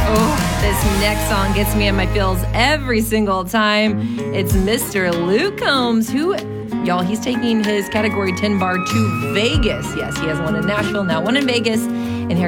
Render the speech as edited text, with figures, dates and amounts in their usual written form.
Oh, this next song gets me in my feels every single time. It's Mr. Luke Combs, who, y'all, he's taking his Category 10 bar to Vegas. Yes, he has one in Nashville, now one in Vegas. And here